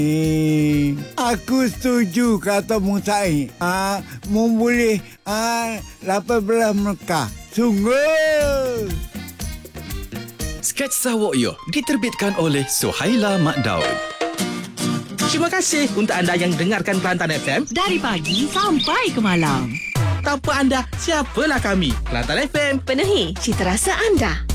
Aku setuju kata Musai. Boleh 18 Mekah. Sungguh. Sketsa Wokyo diterbitkan oleh Suhaila Mak Daud. Terima kasih untuk anda yang dengarkan Kelantan FM. Dari pagi sampai ke malam. Tanpa anda, siapalah kami? Kelantan FM. Penuhi cita rasa anda.